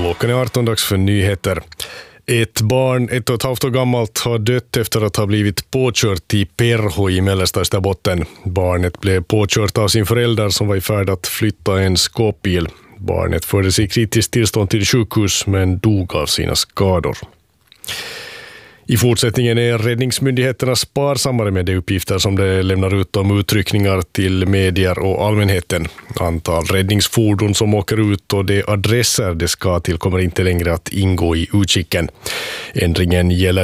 Klockan är 18 dags för nyheter. Ett barn, 1,5 år gammalt, har dött efter att ha blivit påkört i Perho i mellersta Österbotten. Barnet blev påkört av sin förälder som var i färd att flytta en skåpbil. Barnet fördes i kritiskt tillstånd till sjukhus men dog av sina skador. I fortsättningen är räddningsmyndigheterna sparsammare med de uppgifter som de lämnar ut om utryckningar till medier och allmänheten. Antal räddningsfordon som åker ut och de adresser det ska till kommer inte längre att ingå i utkicken. Ändringen gäller